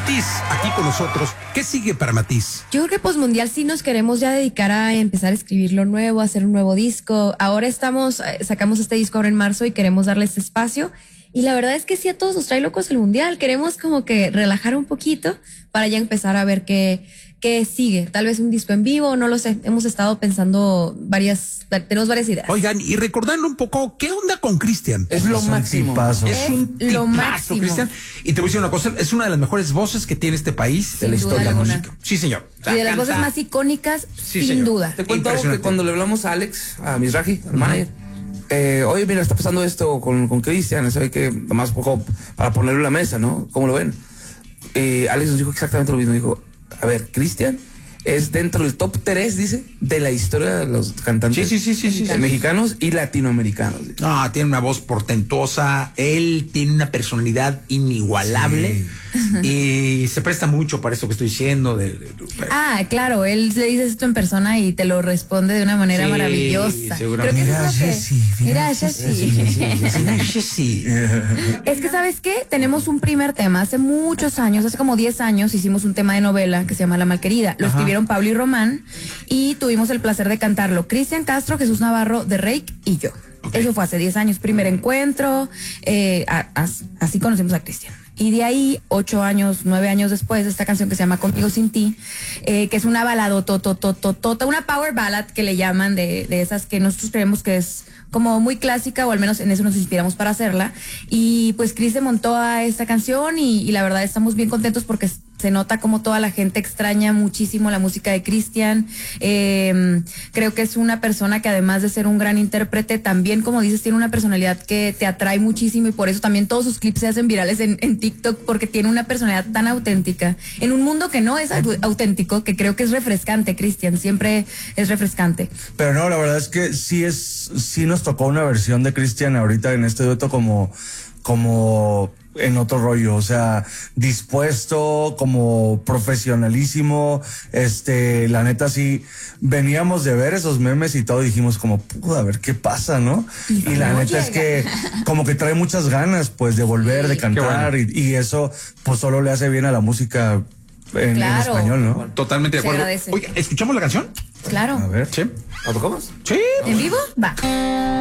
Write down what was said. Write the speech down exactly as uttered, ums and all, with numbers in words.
Matiz, aquí con nosotros. ¿Qué sigue para Matiz? Yo creo que Postmundial sí nos queremos ya dedicar a empezar a escribir lo nuevo, a hacer un nuevo disco. Ahora estamos, sacamos este disco ahora en marzo y queremos darle este espacio. Y la verdad es que sí, a todos nos trae locos el Mundial. Queremos como que relajar un poquito para ya empezar a ver qué, qué sigue. Tal vez un disco en vivo, no lo sé. Hemos estado pensando varias, tenemos varias ideas. Oigan, y recordando un poco, ¿qué onda con Cristian? Es lo máximo. Es Es un lo tipazo, máximo. Cristian. Y te voy a decir una cosa, es una de las mejores voces que tiene este país de la Sin duda historia de la alguna. música. Sí, señor. O sea, Y de las canta- voces más icónicas, Sí, sin señor. duda. Te cuento algo que Impresionante. cuando le hablamos a Alex, a Mizrahi, al manager, eh, oye, mira, está pasando esto con, con Cristian, ¿sabe qué? Nomás poco para ponerlo en la mesa, ¿no? ¿Cómo lo ven? Eh, Alex nos dijo exactamente lo mismo. Dijo, a ver, Cristian es dentro del top tres, dice, de la historia de los cantantes Sí, sí, sí, sí, sí, sí. mexicanos y latinoamericanos. Dice. No, tiene una voz portentosa, él tiene una personalidad inigualable y se presta mucho para eso que estoy diciendo. De, de- de- Ah, claro, él le dice esto en persona y te lo responde de una manera Sí, maravillosa. seguramente. Creo que eso Mira, es lo que- Jessy, mira, Mira, Jessy. Sí, sí. Es que, ¿sabes qué? Tenemos un primer tema. Hace muchos años, hace como diez años, hicimos un tema de novela que se llama La Malquerida. Lo escribieron Pablo y Román y tuvimos el placer de cantarlo Cristian Castro, Jesús Navarro, de Reik y yo. Eso fue hace diez años, primer encuentro. eh, a- as- así conocimos a Cristian. Y de ahí, ocho años, nueve años después, esta canción que se llama Contigo Sin Ti, eh, que es una baladototototota, una power ballad que le llaman de, de esas que nosotros creemos que es como muy clásica, o al menos en eso nos inspiramos para hacerla. Y pues Chris se montó a esta canción y, y la verdad estamos bien contentos porque se nota como toda la gente extraña muchísimo la música de Cristian. Eh, creo que es una persona que además de ser un gran intérprete, también, como dices, tiene una personalidad que te atrae muchísimo y por eso también todos sus clips se hacen virales en, en TikTok, porque tiene una personalidad tan auténtica en un mundo que no es au- auténtico, que creo que es refrescante. Cristian siempre es refrescante. Pero no, la verdad es que sí es, sí nos tocó una versión de Cristian ahorita en este dueto como, como en otro rollo, o sea, dispuesto, como profesionalísimo, este, la neta sí, veníamos de ver esos memes y todo, dijimos como, puta, a ver qué pasa, ¿no? Y Y la no neta es llega. que como que trae muchas ganas, pues, de volver, de cantar, y, y eso, pues, solo le hace bien a la música en, en Claro. español, ¿no? Totalmente de Se acuerdo. agradece. Oiga, ¿escuchamos la canción? Claro. A ver. Sí. ¿La tocamos? Sí. ¿En vivo? Va.